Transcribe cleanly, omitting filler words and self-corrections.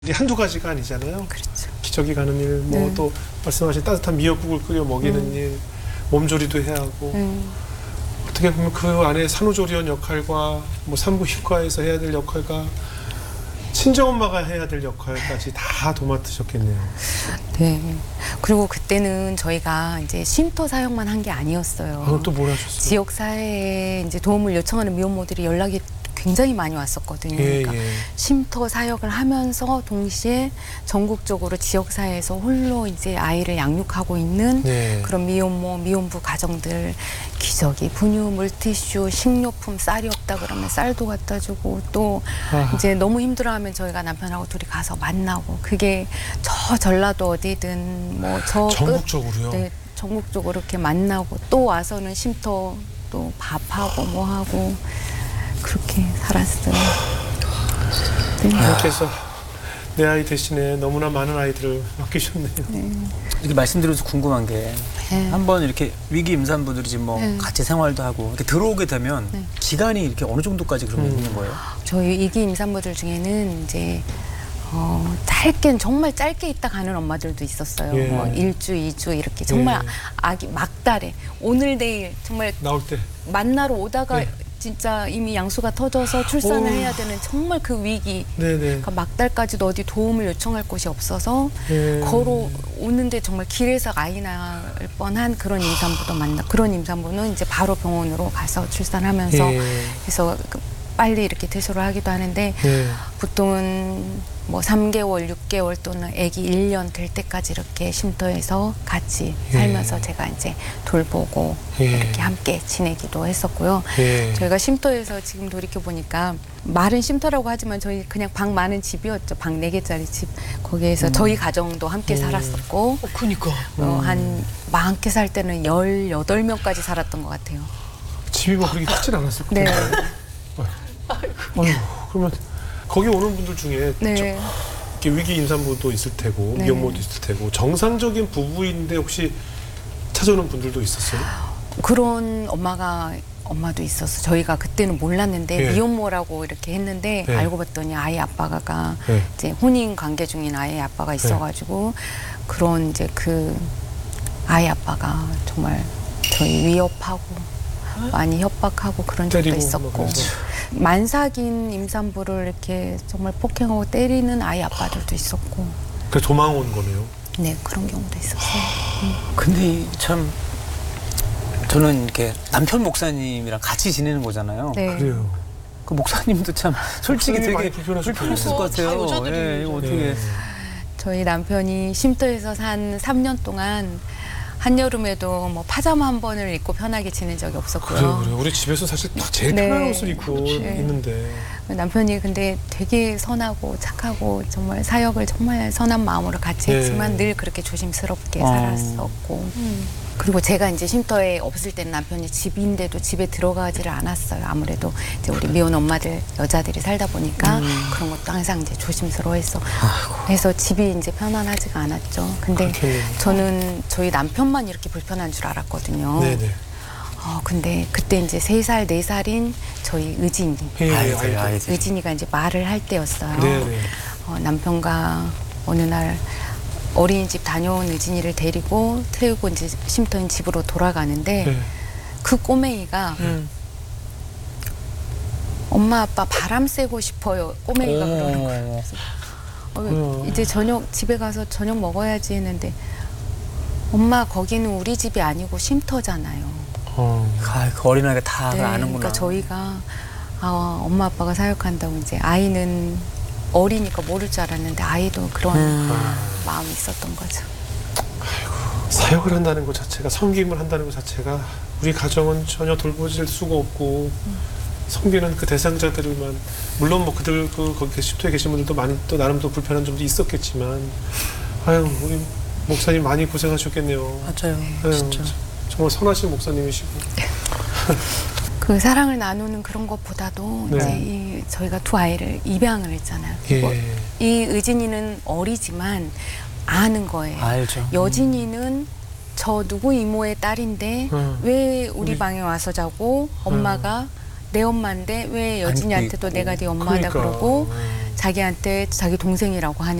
이게 한두 가지가 아니잖아요. 그렇죠. 기저귀 가는 일, 뭐 또 말씀하신 따뜻한 미역국을 끓여 먹이는 일, 몸조리도 해야 하고 어떻게 보면 그 안에 산후조리원 역할과 뭐 산부인과에서 해야 될 역할과 친정엄마가 해야 될 역할까지 다 도맡으셨겠네요. 네. 그리고 그때는 저희가 이제 쉼터 사역만 한 게 아니었어요. 아, 또 뭘 하셨어요? 지역 사회에 이제 도움을 요청하는 미혼모들이 연락이 굉장히 많이 왔었거든요. 예, 그러니까 예. 쉼터 사역을 하면서 동시에 전국적으로 지역 사회에서 홀로 이제 아이를 양육하고 있는 네. 그런 미혼모, 미혼부 가정들 기저귀, 분유, 물티슈, 식료품, 쌀이 없다 그러면 쌀도 갖다 주고 또 아. 이제 너무 힘들어하면 저희가 남편하고 둘이 가서 만나고 그게 저 전라도 어디든 뭐 저 전국적으로요? 네, 전국적으로 이렇게 만나고 또 와서는 쉼터 또 밥하고 뭐 하고 그렇게 살았어요. 네. 하나님께서 내 아이 대신에 너무나 많은 아이들을 맡기셨네요. 이렇게 말씀드려서 궁금한 게 네. 한번 이렇게 위기 임산부들이 지금 뭐 네. 같이 생활도 하고 이렇게 들어오게 되면 네. 기간이 이렇게 어느 정도까지 그러면 있는 거예요? 저희 이기 임산부들 중에는 이제 짧게 정말 짧게 있다 가는 엄마들도 있었어요. 예. 뭐 1주, 2주 이렇게 정말 예. 아기 막달에 오늘 내일 정말 나올 때. 만나러 오다가 네. 진짜 이미 양수가 터져서 출산을 오. 해야 되는 정말 그 위기. 네네. 그러니까 막달까지도 어디 도움을 요청할 곳이 없어서 예. 걸어오는데 정말 길에서 아이 낳을 뻔한 그런 임산부도 만나. 그런 임산부는 이제 바로 병원으로 가서 출산하면서 예. 해서 빨리 이렇게 퇴소를 하기도 하는데 예. 보통은 뭐 3개월, 6개월 또는 아기 1년 될 때까지 이렇게 쉼터에서 같이 살면서 제가 이제 돌보고 예. 이렇게 함께 지내기도 했었고요. 예. 저희가 쉼터에서 지금 돌이켜 보니까 말은 쉼터라고 하지만 저희 그냥 방 많은 집이었죠. 방 4개짜리 집. 거기에서 저희 가정도 함께 살았었고 그러니까. 한 많게 살 때는 18명까지 살았던 것 같아요. 집이 뭐 그렇게 크진 않았을 네. 거예요. 아유, 그러면 거기 오는 분들 중에 네. 이렇게 위기 임산부도 있을 테고 네. 미혼모도 있을 테고 정상적인 부부인데 혹시 찾아오는 분들도 있었어요? 그런 엄마도 있었어. 저희가 그때는 몰랐는데 예. 미혼모라고 이렇게 했는데 예. 알고 봤더니 아이 아빠가 예. 이제 혼인 관계 중인 아이 아빠가 있어가지고 그런 이제 그 아이 아빠가 정말 저희 위협하고 많이 협박하고 그런 적도 때리고 있었고 막 그래서. 만삭인 임산부를 이렇게 정말 폭행하고 때리는 아이 아빠들도 있었고 그래서 도망 온 거네요. 네 그런 경우도 있었어요. 근데 참 저는 이렇게 남편 목사님이랑 같이 지내는 거잖아요. 네. 그래요. 그 목사님도 참 솔직히 목사님이 되게 많이 불편하실 불편했을 거예요. 것 같아요. 여자들이 예, 이거 어떻게 네. 저희 남편이 쉼터에서 산 3년 동안 한여름에도 뭐 파자마 한 번을 입고 편하게 지낸 적이 없었고요. 그래요. 우리 집에서 사실 딱 제일 네. 편한 옷을 입고 네. 있는데. 남편이 근데 되게 선하고 착하고 정말 사역을 정말 선한 마음으로 같이 네. 했지만 늘 그렇게 조심스럽게 어. 살았었고 그리고 제가 이제 쉼터에 없을 때는 남편이 집인데도 집에 들어가지를 않았어요. 아무래도 이제 우리 미혼 엄마들 여자들이 살다 보니까 그런 것도 항상 이제 조심스러워했어. 그래서 집이 이제 편안하지가 않았죠. 근데 그렇겠네요. 저는 저희 남편만 이렇게 불편한 줄 알았거든요. 네네. 근데 그때 이제 3살, 4살인 저희 의진이. 예, 아이들, 아이들. 아이들. 의진이가 이제 말을 할 때였어요. 네네. 남편과 어느 날 어린이집 다녀온 의진이를 데리고 태우고 이제 쉼터인 집으로 돌아가는데 네. 그 꼬맹이가 엄마 아빠 바람 쐬고 싶어요. 꼬맹이가 그러는 거예요. 이제 저녁 집에 가서 저녁 먹어야지 했는데 엄마 거기는 우리 집이 아니고 쉼터잖아요. 그 어린아이가 다 아는구나. 그러니까 저희가 엄마 아빠가 사역한다고 이제 아이는 어리니까 모를 줄 알았는데 아이도 그런 마음이 있었던 거죠. 사역을 한다는 것 자체가, 섬김을 한다는 것 자체가 우리 가정은 전혀 돌보질 수가 없고 섬기는 그 대상자들만, 물론 뭐 그들 거기 쉼터에 계신 분들도 많이 또 나름 또 불편한 점도 있었겠지만, 아유 우리 목사님 많이 고생하셨겠네요. 맞아요. 아유, 진짜. 정말 선하신 목사님이시고. 그 사랑을 나누는 그런 것보다도 네. 이제 저희가 두 아이를 입양을 했잖아요. 예. 이 의진이는 어리지만 아는 거예요. 알죠. 여진이는 저 누구 이모의 딸인데 왜 우리 방에 와서 자고 엄마가 내 엄마인데 왜 여진이한테도 내가 네 엄마다 그러니까. 그러고 자기한테 자기 동생이라고 하는